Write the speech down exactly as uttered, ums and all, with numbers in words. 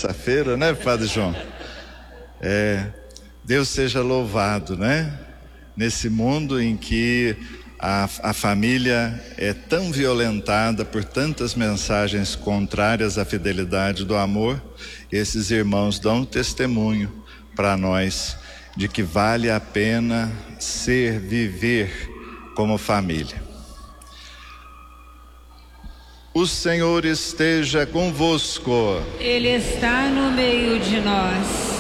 terça-feira, né, Padre João? É, Deus seja louvado, né? Nesse mundo em que a, a família é tão violentada por tantas mensagens contrárias à fidelidade do amor, esses irmãos dão testemunho para nós de que vale a pena ser, viver como família. O Senhor esteja convosco. Ele está no meio de nós.